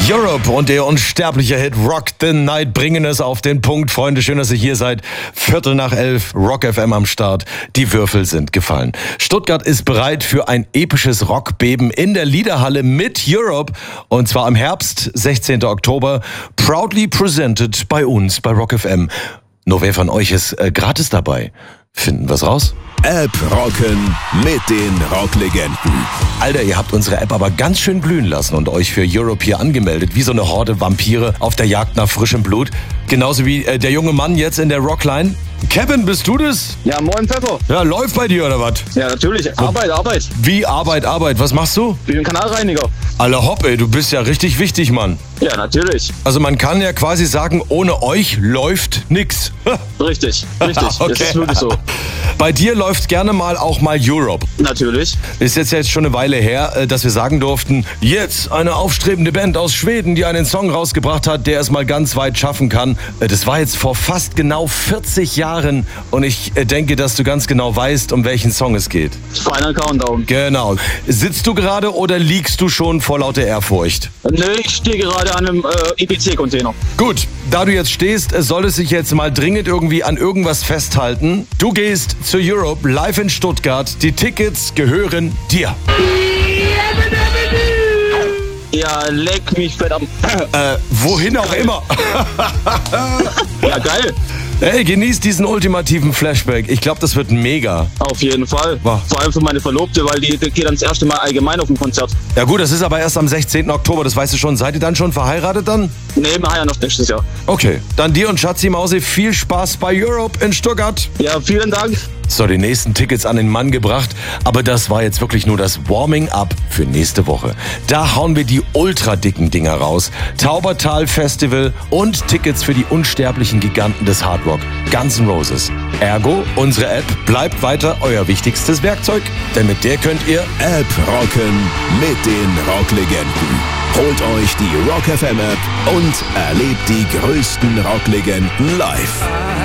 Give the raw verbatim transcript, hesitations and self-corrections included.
Europe und der unsterbliche Hit Rock the Night bringen es auf den Punkt. Freunde, schön, dass ihr hier seid. Viertel nach elf, Rock F M am Start. Die Würfel sind gefallen. Stuttgart ist bereit für ein episches Rockbeben in der Liederhalle mit Europe. Und zwar im Herbst, sechzehnten Oktober. Proudly presented bei uns bei Rock F M. Nur wer von euch ist äh, gratis dabei? Finden wir's raus? App rocken mit den Rocklegenden. Alter, ihr habt unsere App aber ganz schön glühen lassen und euch für Europe hier angemeldet, wie so eine Horde Vampire auf der Jagd nach frischem Blut. Genauso wie äh, der junge Mann jetzt in der Rockline. Kevin, bist du das? Ja, moin Pfeffer. Ja, läuft bei dir oder was? Ja, natürlich. Arbeit, Arbeit. Wie Arbeit, Arbeit? Was machst du? Ich bin Kanalreiniger. Alter Hopp, ey, du bist ja richtig wichtig, Mann. Ja, natürlich. Also man kann ja quasi sagen, ohne euch läuft nix. Richtig, richtig. Okay. Das ist wirklich so. Bei dir läuft gerne mal auch mal Europe. Natürlich. Ist jetzt jetzt schon eine Weile her, dass wir sagen durften, jetzt eine aufstrebende Band aus Schweden, die einen Song rausgebracht hat, der es mal ganz weit schaffen kann. Das war jetzt vor fast genau vierzig Jahren und ich denke, dass du ganz genau weißt, um welchen Song es geht. Final Countdown. Genau. Sitzt du gerade oder liegst du schon vor lauter Ehrfurcht? Nee, ich stehe gerade an einem äh, E P C-Container. Gut, da du jetzt stehst, soll es sich jetzt mal dringend irgendwie an irgendwas festhalten. Du gehst zu Europe live in Stuttgart. Die Tickets gehören dir. Ja, leck mich fett am... Äh, wohin auch immer. Ja, geil. Hey, genieß diesen ultimativen Flashback. Ich glaube, das wird mega. Auf jeden Fall. Wow. Vor allem für meine Verlobte, weil die, die geht dann das erste Mal allgemein auf ein Konzert. Ja gut, das ist aber erst am sechzehnten Oktober, das weißt du schon. Seid ihr dann schon verheiratet dann? Nee, wir heiraten noch nächstes Jahr. Okay, dann dir und Schatzi Mausi viel Spaß bei Europe in Stuttgart. Ja, vielen Dank. So, die nächsten Tickets an den Mann gebracht, aber das war jetzt wirklich nur das Warming-up für nächste Woche. Da hauen wir die ultra dicken Dinger raus. Taubertal Festival und Tickets für die unsterblichen Giganten des Hardrock, Guns N' Roses. Ergo, unsere App bleibt weiter euer wichtigstes Werkzeug, denn mit der könnt ihr App rocken mit den Rocklegenden. Holt euch die Rock F M App und erlebt die größten Rocklegenden live.